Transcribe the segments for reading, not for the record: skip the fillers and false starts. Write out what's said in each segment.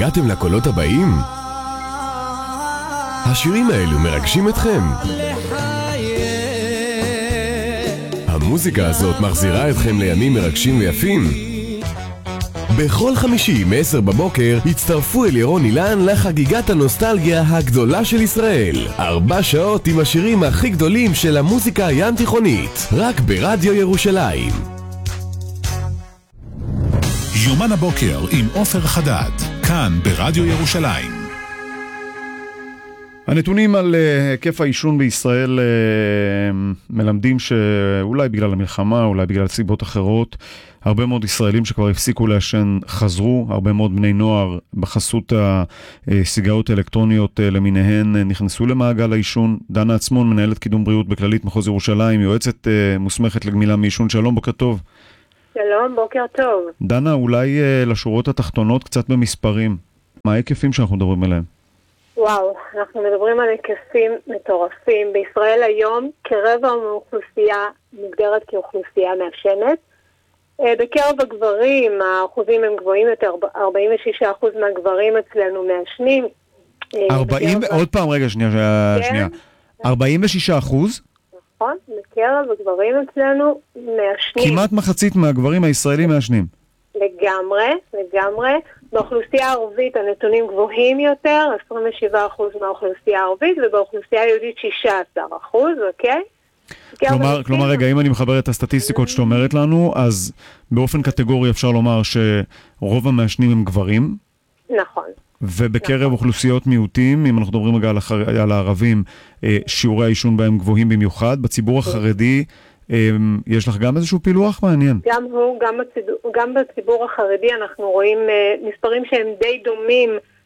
התגעגעתם לקולות הבאים? השירים האלו מרגשים אתכם? המוזיקה הזאת מחזירה אתכם לימים מרגשים ויפים? בכל חמישי מ-10 בבוקר הצטרפו אל ירון אילן לחגיגת הנוסטלגיה הגדולה של ישראל. 4 שעות עם השירים הכי גדולים של המוזיקה הים תיכונית, רק ברדיו ירושלים. יומן הבוקר עם עופר חדד, כאן ברדיו ירושלים. הנתונים על היקף העישון בישראל מלמדים שאולי בגלל המלחמה, אולי בגלל סיבות אחרות, הרבה מאוד ישראלים שכבר הפסיקו לעשן חזרו, הרבה מאוד בני נוער בחסות הסיגריות האלקטרוניות למיניהן נכנסו למעגל העישון. דנה עצמון, מנהלת קידום בריאות בכללית מחוז ירושלים, יועצת מוסמכת לגמילה מעישון. שלום, בוקר טוב. שלום, בוקר טוב. דנה, אולי לשורות התחתונות קצת במספרים. מה ההיקפים שאנחנו מדברים עליהם? וואו, אנחנו מדברים על היקפים מטורפים. בישראל היום כרבע מאוכלוסייה מוגדרת כאוכלוסייה מעשנת. בקרב הגברים האחוזים הם גבוהים יותר, 46% מהגברים אצלנו מעשנים. 40, עוד פעם רגע, שנייה. 46%? נכון, בקרב הגברים אצלנו מעשנים. כמעט מחצית מהגברים הישראלים מעשנים. לגמרי. באוכלוסייה הערבית הנתונים גבוהים יותר, 27% מהאוכלוסייה הערבית, ובאוכלוסייה היהודית 16%, אוקיי? כלומר, רגע, אם אני מחבר את הסטטיסטיקות שאת אומרת לנו, אז באופן קטגורי אפשר לומר שרוב המעשנים הם גברים. נכון. ובקרב אוכלוסיות מיעוטים, אם אנחנו מדברים רגע על הערבים, שיעורי העישון בהם גבוהים במיוחד. בציבור החרדי, יש לך גם איזשהו פילוח מעניין? גם בציבור החרדי אנחנו רואים מספרים שהם די דומים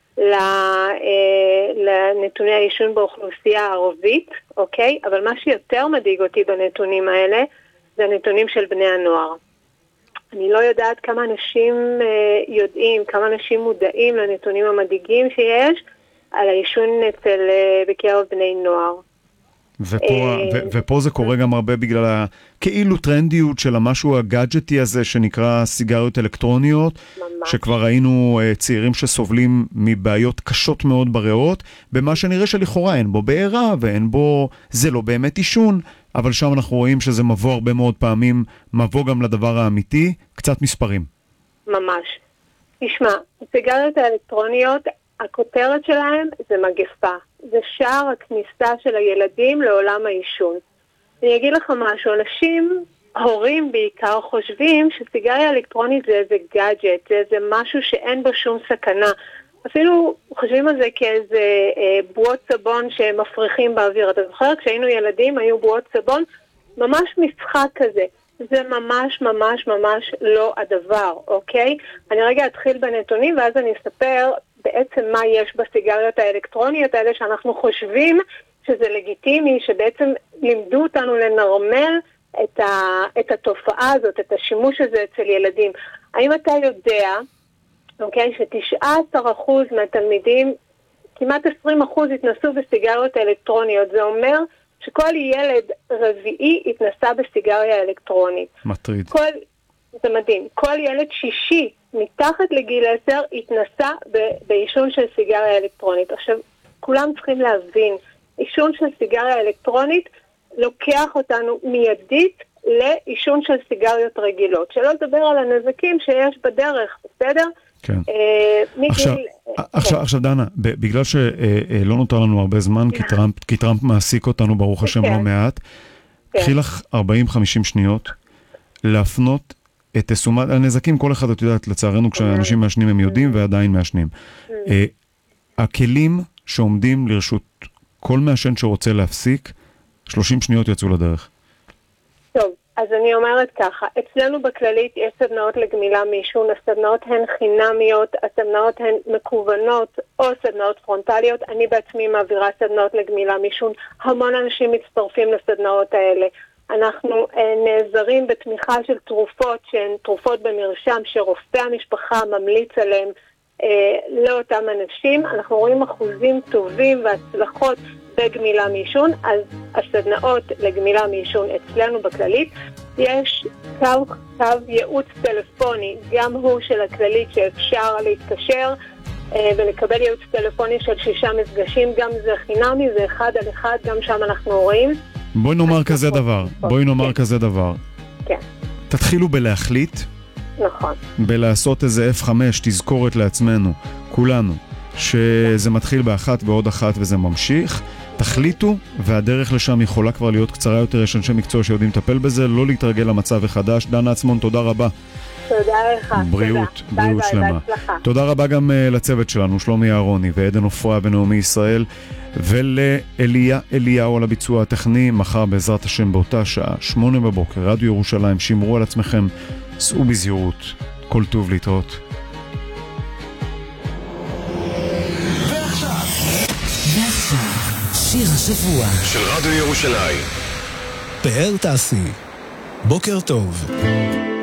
לנתוני העישון באוכלוסייה הערבית, אוקיי? אבל מה שיותר מדאיג אותי בנתונים האלה, זה הנתונים של בני הנוער. אני לא יודעת כמה אנשים יודעים, כמה אנשים מודעים לנתונים המדאיגים שיש על העישון בקרב בני נוער. ופה זה קורה גם הרבה בגלל כאילו טרנדיות של המשהו הגאדג'טי הזה שנקרא סיגריות אלקטרוניות, שכבר ראינו צעירים שסובלים מבעיות קשות מאוד בריאות, במה שנראה שלכאורה אין בו בעירה ואין בו, זה לא באמת עישון, אבל שם אנחנו רואים שזה מבוא הרבה מאוד פעמים, מבוא גם לדבר האמיתי. קצת מספרים. ממש. תשמע, הסיגריות האלקטרוניות, הכותרת שלהם זה מגפה. זה שער הכניסה של הילדים לעולם העישון. אני אגיד לך משהו, הורים בעיקר חושבים שסיגריה אלקטרונית זה איזה גאדג'ט, זה איזה משהו שאין בו שום סכנה. אפילו חושבים על זה כאיזה בועות סבון שמפריחים באוויר. אתה זוכר, כשהיינו ילדים היו בועות סבון, ממש משחק כזה. זה ממש ממש ממש לא הדבר, אוקיי? אני רגע אתחיל בנתונים ואז אני אספר בעצם מה יש בסיגריות האלקטרוניות האלה שאנחנו חושבים שזה לגיטימי, שבעצם לימדו אותנו לנרמל את התופעה הזאת, את השימוש הזה אצל ילדים. האם אתה יודע, אוקיי, ש19% מהתלמידים, כמעט 20% התנסו בסיגריות אלקטרוניות. זה אומר שכל ילד רביעי התנסה בסיגריה אלקטרונית. מטריד. זה מדהים. כל ילד שישי מתחת לגיל 10 התנסה בעישון של סיגריה אלקטרונית. עכשיו, כולם צריכים להבין, עישון של סיגריה אלקטרונית לוקח אותנו מיידית לעישון של סיגריות רגילות. שלא לדבר על הנזקים שיש בדרך, בסדר? כן. עכשיו דנה, בגלל שלא נותר לנו הרבה זמן, כי טראמפ מעסיק אותנו ברוך השם לא מעט, קחי לך 40-50 שניות להפנות את תשומת הנזקים, כל אחד את יודעת, לצערנו כשאנשים מעשנים הם יודעים ועדיין מעשנים. הכלים שעומדים לרשות כל מעשן שרוצה להפסיק, 30 שניות יצאו לדרך. טוב, אז אני אומרת ככה, אצלנו בכללית יש סדנאות לגמילה מעישון, הסדנאות הן חינמיות, הסדנאות הן מקוונות או סדנאות פרונטליות, אני בעצמי מעבירה סדנאות לגמילה מעישון, המון אנשים מצטרפים לסדנאות האלה. אנחנו נעזרים בתמיכה של תרופות שהן תרופות במרשם שרופא המשפחה ממליץ עליהם לאותם אנשים. אנחנו רואים אחוזים טובים והצלחות בגמילה מעישון. אז הסדנאות לגמילה מעישון אצלנו בכללית, יש קו ייעוץ טלפוני, גם הוא של הכללית שאפשר להתקשר ולקבל ייעוץ טלפוני של 6 מפגשים, גם זה חינמי, זה 1 על 1, גם שם אנחנו רואים. בואי נאמר כזה דבר. כן. תתחילו בלהחליט. נכון. בלעשות איזה F5, תזכורת לעצמנו, כולנו, שזה מתחיל באחת ועוד אחת וזה ממשיך. תחליטו, והדרך לשם יכולה כבר להיות קצרה יותר. יש אנשי מקצוע שיודעים לטפל בזה, לא להתרגל למצב החדש. דנה עצמון, תודה רבה. תודה לך. בריאות, תודה. בריאות ביי, שלמה. בהצלחה. תודה רבה גם לצוות שלנו, שלומי אהרוני ועדן עופרה ונעמי ישראל, ולאליה אליהו על הביצוע הטכני. מחר בעזרת השם באותה שעה, 8 בבוקר, רדיו ירושלים. שמרו על עצמכם, סעו בזהירות, כל טוב, להתראות. שיר השבוע של רדיו ירושלים. פאר תעשי. בוקר טוב.